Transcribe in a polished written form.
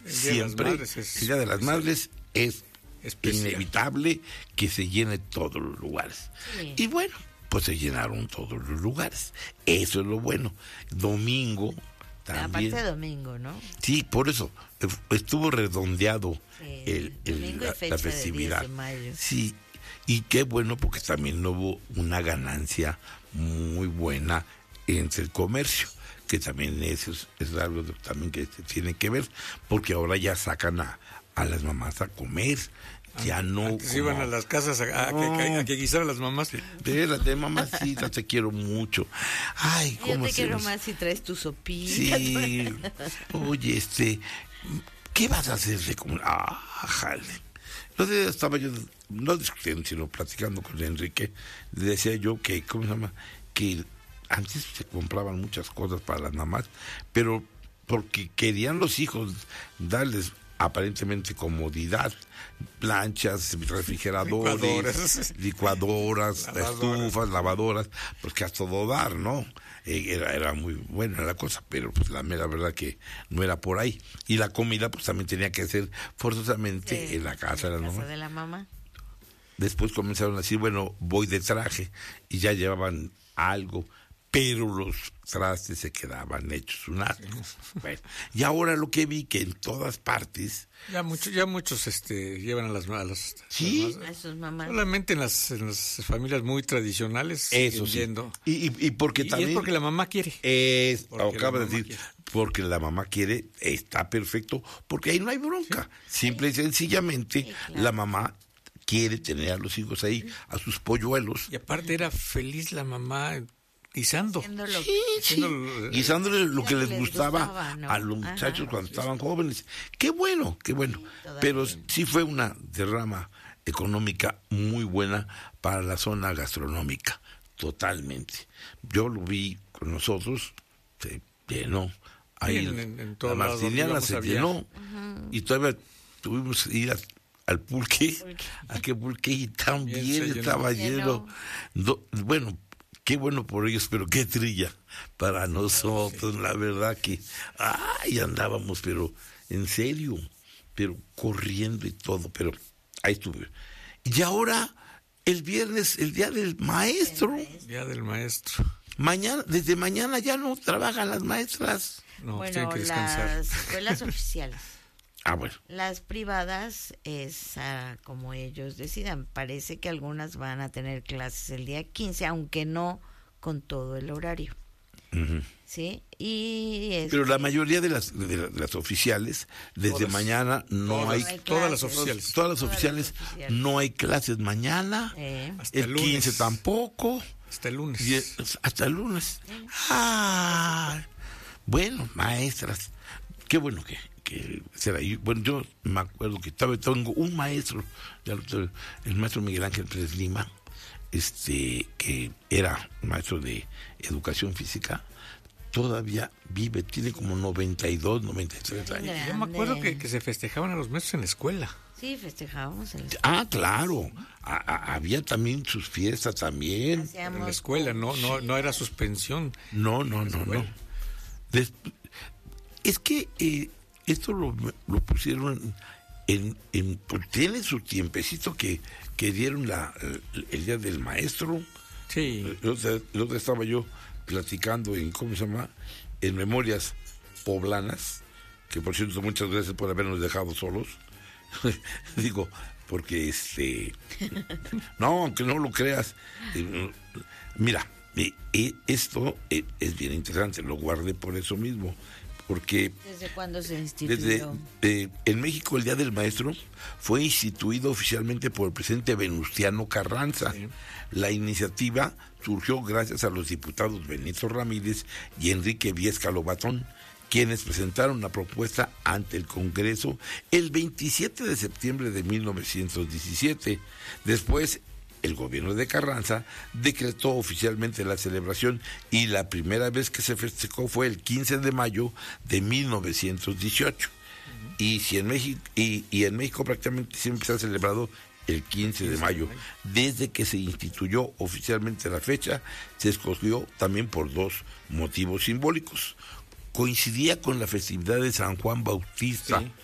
siempre, el Día de las Madres es especial. Inevitable que se llene todos los lugares. Sí. Y bueno, pues se llenaron todos los lugares. Eso es lo bueno. Domingo también. Aparte de domingo, ¿no? Sí, por eso estuvo redondeado la festividad. De 10 de mayo. Sí, y qué bueno porque también hubo una ganancia muy buena entre el comercio, que también eso es algo también que tiene que ver, porque ahora ya sacan a las mamás a comer. Ya no. Antes iban a las casas a que guisar a las mamás. Espérate, mamacita, te quiero mucho. Ay, cómo yo te quiero más si traes tu sopita. Sí. Oye, ¿qué vas a hacer de comer? Jale. Entonces estaba yo, no discutiendo, sino platicando con Enrique. Le decía yo que, ¿cómo se llama? Que antes se compraban muchas cosas para las mamás, pero porque querían los hijos darles aparentemente comodidad, planchas, refrigeradores, licuadoras, estufas, lavadoras, pues que a todo dar, ¿no? Era muy buena la cosa, pero pues la mera verdad que no era por ahí. Y la comida pues también tenía que ser forzosamente en la casa de la mamá. Después comenzaron a decir, bueno, voy de traje, y ya llevaban algo, pero los trastes se quedaban hechos un asco. Bueno, y ahora lo que vi que en todas partes ya muchos llevan a sí, a sus mamás. Solamente en las familias muy tradicionales. Eso sí. Y porque también es porque la mamá quiere. Acaba de decir, porque la mamá quiere, está perfecto, porque ahí no hay bronca. Sí. Simple y sencillamente, sí, claro. La mamá quiere tener a los hijos ahí, a sus polluelos. Y aparte era feliz la mamá guisando. Guisándole lo que les gustaba, ¿no? A los muchachos cuando estaban jóvenes. Qué bueno. Pero sí fue una derrama económica muy buena para la zona gastronómica, totalmente. Yo lo vi con nosotros, se llenó. Ahí en la Martiniana se llenó, y todavía tuvimos que ir al pulque, a que pulque, y también estaba lleno. Bueno, qué bueno por ellos, pero qué trilla para nosotros, la verdad que, andábamos, pero en serio, pero corriendo y todo, pero ahí estuve. Y ahora, el viernes, el Día del Maestro. Día del Maestro. Desde mañana ya no trabajan las maestras. No, bueno, tienen que descansar. Las escuelas oficiales. Bueno. Las privadas es como ellos decidan. Parece que algunas van a tener clases el día 15, aunque no con todo el horario. Uh-huh. ¿Sí? Pero la mayoría de las oficiales, desde mañana no hay todas las oficiales. Todas las oficiales no hay clases mañana. Hasta el 15 tampoco. Hasta el lunes. Hasta el lunes. Bueno, maestras. Qué bueno que será. Bueno, yo me acuerdo que tengo un maestro, el maestro Miguel Ángel Pérez Lima, que era maestro de educación física, todavía vive, tiene como 92, 93 años. Yo me acuerdo que se festejaban a los maestros en la escuela. Sí, festejábamos en la escuela. Claro, había también sus fiestas también. En la escuela, no era suspensión. No. Es que esto lo pusieron pues tiene su tiempecito que dieron el Día del Maestro. Sí. El otro estaba yo platicando en Memorias Poblanas, que por cierto muchas gracias por habernos dejado solos. Digo, porque no, aunque no lo creas, mira, esto es bien interesante, lo guardé por eso mismo. Porque ¿desde cuándo se instituyó? En México el Día del Maestro fue instituido oficialmente por el presidente Venustiano Carranza. Sí. La iniciativa surgió gracias a los diputados Benito Ramírez y Enrique Viesca Lobatón, quienes presentaron la propuesta ante el Congreso el 27 de septiembre de 1917. Después, el gobierno de Carranza decretó oficialmente la celebración y la primera vez que se festejó fue el 15 de mayo de 1918. Uh-huh. Y en México prácticamente siempre se ha celebrado el 15 de mayo. Desde que se instituyó oficialmente la fecha, se escogió también por dos motivos simbólicos. Coincidía con la festividad de San Juan Bautista. Sí.